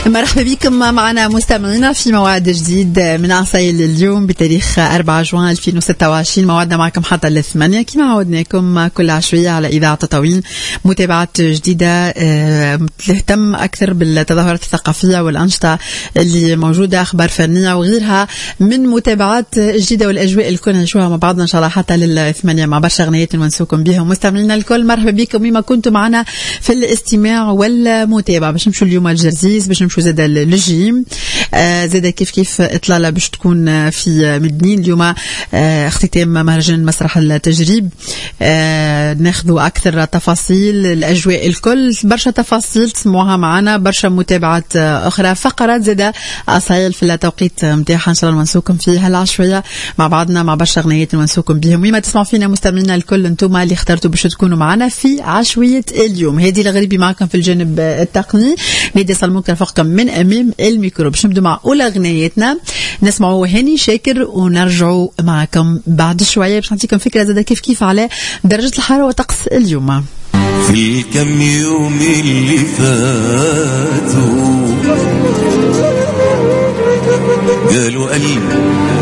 مرحبا بكم معنا مستمعينا في موعد جديد من عصايل اليوم بتاريخ 4 جوان 2026. موعدنا معكم حتى 8 كما عودناكم كل عشوية على إذاعة تطاوين. متابعات جديدة تهتم أكثر بالتظاهرات الثقافية والأنشطة اللي موجودة، أخبار فنية وغيرها من متابعات جديدة، والأجواء اللي كنا نشوفها مع بعضنا إن شاء الله حتى 8 مع برشا أغنيات نونسوكم بهم. مستمعينا الكل مرحبا بكم بما كنتم معنا في الاستماع والمتابعة. باش نمشوا اليوم الجرزيز، باش نمشوا زاد للجيم، زاد كيف إطلالة باش تكون في مدنين اليوم، اختتام مهرجان مسرح التجريب. ناخذوا أكثر تفاصيل الأجواء الكل، برشا تفاصيل تسمعوها معنا، برشا متابعات أخرى، فقرات زاد أصايل في التوقيت متاعها إن شاء الله نونسوكم فيها العشوية مع بعضنا مع برشا أغنيات نونسوكم بهم. وما تسمعوا فينا مستمعينا الكل انتم اللي اخترتوا باش تكونوا معنا في عشوية اليوم. هذه الغريبي معكم في الجانب التقني، نادي صلموك رفقكم من أمام الميكرو. باش نبدو مع أولى أغنياتنا، نسمعوا هاني شاكر ونرجعوا معكم بعد شوية باش نعطيكم فكرة زاد كيف على درجة الحرارة وطقس اليوم. في الكم يوم اللي فاتوا قالوا